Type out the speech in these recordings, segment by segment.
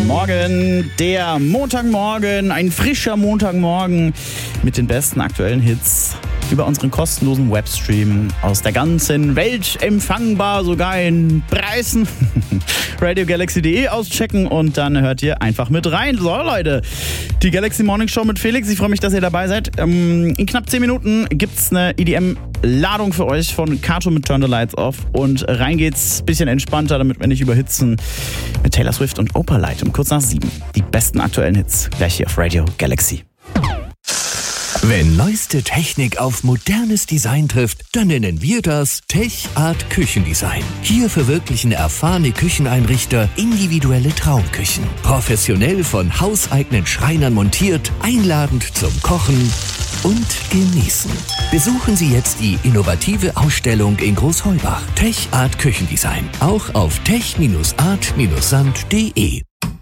Morgen, der Montagmorgen, ein frischer Montagmorgen mit den besten aktuellen Hits über unseren kostenlosen Webstream aus der ganzen Welt empfangbar, sogar in Preisen. RadioGalaxy.de auschecken und dann hört ihr einfach mit rein. So Leute, die Galaxy Morning Show mit Felix. Ich freue mich, dass ihr dabei seid. In knapp 10 Minuten gibt's eine EDM-Ladung für euch von Kato mit Turn the Lights Off. Und rein geht's bisschen entspannter, damit wir nicht überhitzen, mit Taylor Swift und Opalite um kurz nach 7. Die besten aktuellen Hits gleich hier auf Radio Galaxy. Wenn neueste Technik auf modernes Design trifft, dann nennen wir das Tech Art Küchendesign. Hier verwirklichen erfahrene Kücheneinrichter individuelle Traumküchen. Professionell von hauseigenen Schreinern montiert, einladend zum Kochen und Genießen. Besuchen Sie jetzt die innovative Ausstellung in Großheubach. Tech Art Küchendesign. Auch auf tech-art-sand.de.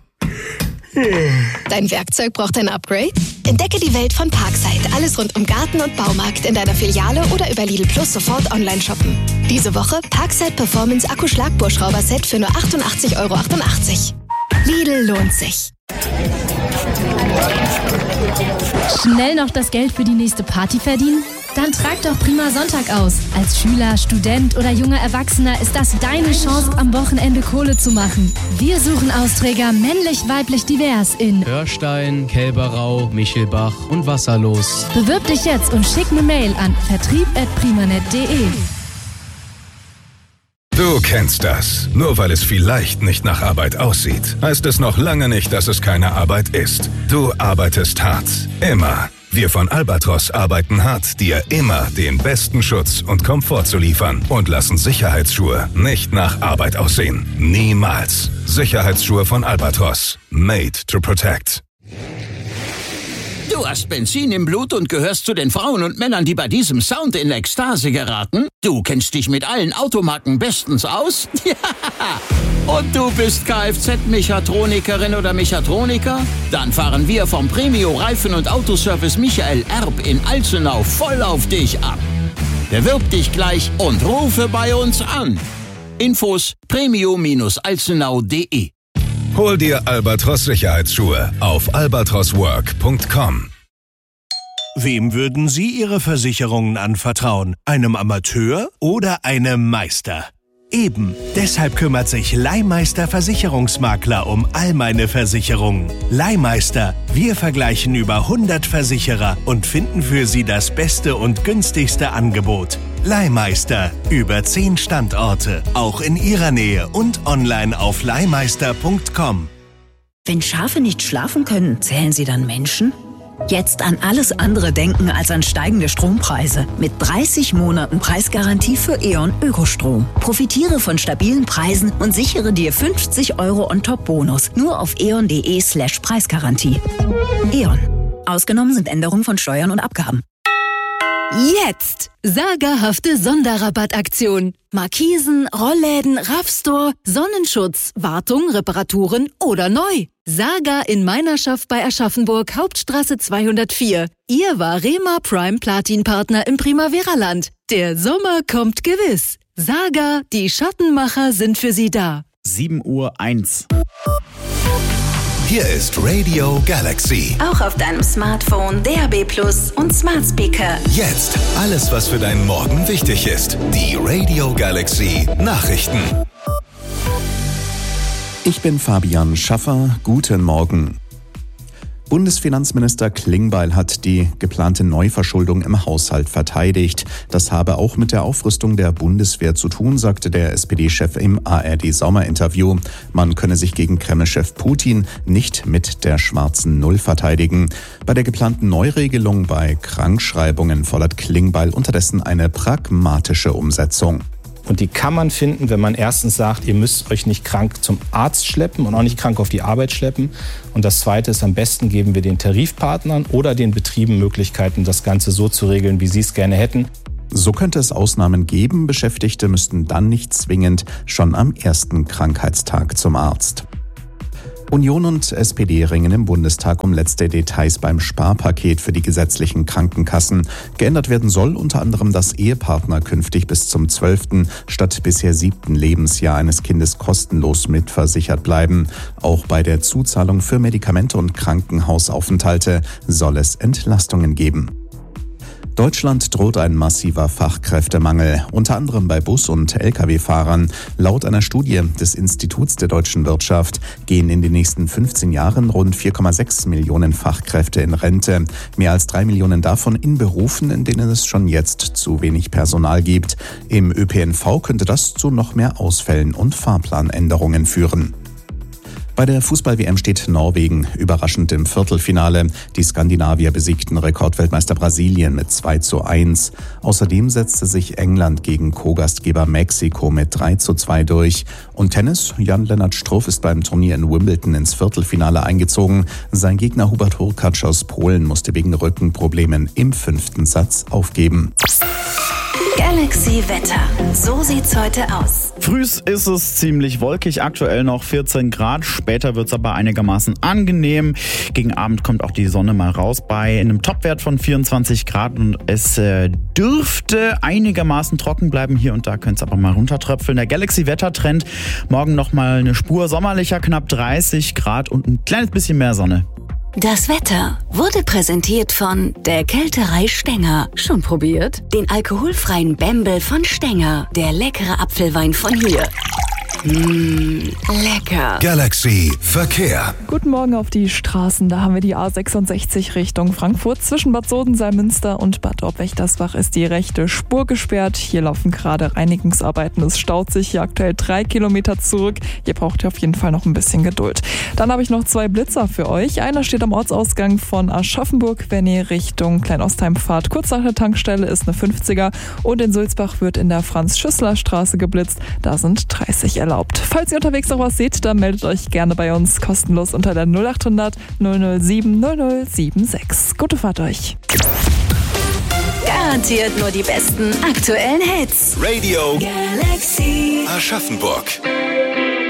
Dein Werkzeug braucht ein Upgrade? Entdecke die Welt von Parkside. Alles rund um Garten und Baumarkt in deiner Filiale oder über Lidl Plus sofort online shoppen. Diese Woche Parkside Performance Akku-Schlagbohrschrauber-Set für nur 88,88 €. Lidl lohnt sich. Schnell noch das Geld für die nächste Party verdienen? Dann trag doch Prima Sonntag aus. Als Schüler, Student oder junger Erwachsener ist das deine Chance, am Wochenende Kohle zu machen. Wir suchen Austräger männlich, weiblich, divers in Hörstein, Kälberau, Michelbach und Wasserlos. Bewirb dich jetzt und schick eine Mail an vertrieb@primanet.de. Du kennst das. Nur weil es vielleicht nicht nach Arbeit aussieht, heißt es noch lange nicht, dass es keine Arbeit ist. Du arbeitest hart. Immer. Wir von Albatros arbeiten hart, dir immer den besten Schutz und Komfort zu liefern und lassen Sicherheitsschuhe nicht nach Arbeit aussehen. Niemals. Sicherheitsschuhe von Albatros. Made to protect. Du hast Benzin im Blut und gehörst zu den Frauen und Männern, die bei diesem Sound in Ekstase geraten? Du kennst dich mit allen Automarken bestens aus? Ja! Und du bist Kfz-Mechatronikerin oder Mechatroniker? Dann fahren wir vom Premio Reifen- und Autoservice Michael Erb in Alzenau voll auf dich ab. Bewirb dich gleich und rufe bei uns an. Infos premio-alzenau.de. Hol dir Albatros Sicherheitsschuhe auf albatroswork.com. Wem würden Sie Ihre Versicherungen anvertrauen? Einem Amateur oder einem Meister? Eben, deshalb kümmert sich Leihmeister Versicherungsmakler um all meine Versicherungen. Leihmeister, wir vergleichen über 100 Versicherer und finden für Sie das beste und günstigste Angebot. Leihmeister, über 10 Standorte, auch in Ihrer Nähe und online auf leihmeister.com. Wenn Schafe nicht schlafen können, zählen sie dann Menschen? Jetzt an alles andere denken als an steigende Strompreise. Mit 30 Monaten Preisgarantie für E.ON Ökostrom. Profitiere von stabilen Preisen und sichere dir 50 € on-top-Bonus. Nur auf eon.de/Preisgarantie. E.ON. Ausgenommen sind Änderungen von Steuern und Abgaben. Jetzt! Sagerhafte Sonderrabattaktion. Markisen, Rollläden, Raffstore, Sonnenschutz, Wartung, Reparaturen oder neu. Saga in Meinerschaft bei Aschaffenburg, Hauptstraße 204. Ihr Varema Prime Platin Partner im Primavera-Land. Der Sommer kommt gewiss. Saga, die Schattenmacher sind für Sie da. 7:01 Uhr. Hier ist Radio Galaxy. Auch auf deinem Smartphone, DAB+ und Smart Speaker. Jetzt alles, was für deinen Morgen wichtig ist. Die Radio Galaxy Nachrichten. Ich bin Fabian Schaffer. Guten Morgen. Bundesfinanzminister Klingbeil hat die geplante Neuverschuldung im Haushalt verteidigt. Das habe auch mit der Aufrüstung der Bundeswehr zu tun, sagte der SPD-Chef im ARD-Sommerinterview. Man könne sich gegen Kreml-Chef Putin nicht mit der schwarzen Null verteidigen. Bei der geplanten Neuregelung bei Krankschreibungen fordert Klingbeil unterdessen eine pragmatische Umsetzung. Und die kann man finden, wenn man erstens sagt, ihr müsst euch nicht krank zum Arzt schleppen und auch nicht krank auf die Arbeit schleppen. Und das Zweite ist, am besten geben wir den Tarifpartnern oder den Betrieben Möglichkeiten, das Ganze so zu regeln, wie sie es gerne hätten. So könnte es Ausnahmen geben. Beschäftigte müssten dann nicht zwingend schon am ersten Krankheitstag zum Arzt. Union und SPD ringen im Bundestag um letzte Details beim Sparpaket für die gesetzlichen Krankenkassen. Geändert werden soll unter anderem, dass Ehepartner künftig bis zum 12. statt bisher 7. Lebensjahr eines Kindes kostenlos mitversichert bleiben. Auch bei der Zuzahlung für Medikamente und Krankenhausaufenthalte soll es Entlastungen geben. Deutschland droht ein massiver Fachkräftemangel, unter anderem bei Bus- und Lkw-Fahrern. Laut einer Studie des Instituts der deutschen Wirtschaft gehen in den nächsten 15 Jahren rund 4,6 Millionen Fachkräfte in Rente. Mehr als 3 Millionen davon in Berufen, in denen es schon jetzt zu wenig Personal gibt. Im ÖPNV könnte das zu noch mehr Ausfällen und Fahrplanänderungen führen. Bei der Fußball-WM steht Norwegen überraschend im Viertelfinale. Die Skandinavier besiegten Rekordweltmeister Brasilien mit 2:1. Außerdem setzte sich England gegen Co-Gastgeber Mexiko mit 3:2 durch. Und Tennis, Jan-Lennart Struff ist beim Turnier in Wimbledon ins Viertelfinale eingezogen. Sein Gegner Hubert Hurkacz aus Polen musste wegen Rückenproblemen im 5. Satz aufgeben. Galaxy Wetter. So sieht's heute aus. Frühs ist es ziemlich wolkig, aktuell noch 14 Grad. Später wird es aber einigermaßen angenehm. Gegen Abend kommt auch die Sonne mal raus bei einem Topwert von 24 Grad. Und es dürfte einigermaßen trocken bleiben. Hier und da könnte es aber mal runtertröpfeln. Der Galaxy-Wettertrend. Morgen nochmal eine Spur sommerlicher, knapp 30 Grad und ein kleines bisschen mehr Sonne. Das Wetter wurde präsentiert von der Kälterei Stenger. Schon probiert? Den alkoholfreien Bembel von Stenger. Der leckere Apfelwein von hier. Lecker. Galaxy Verkehr. Guten Morgen auf die Straßen. Da haben wir die A66 Richtung Frankfurt. Zwischen Bad Sodensalmünster und Bad Obwechtersbach ist die rechte Spur gesperrt. Hier laufen gerade Reinigungsarbeiten. Es staut sich hier aktuell 3 Kilometer zurück. Hier braucht ihr auf jeden Fall noch ein bisschen Geduld. Dann habe ich noch 2 Blitzer für euch. Einer steht am Ortsausgang von Aschaffenburg, wenn ihr Richtung Kleinostheim fahrt. Kurz nach der Tankstelle ist eine 50er. Und in Sulzbach wird in der Franz-Schüssler-Straße geblitzt. Da sind 30 erlaubt. Falls ihr unterwegs noch was seht, dann meldet euch gerne bei uns kostenlos unter der 0800 007 0076. Gute Fahrt euch. Garantiert nur die besten aktuellen Hits. Radio Galaxy Aschaffenburg.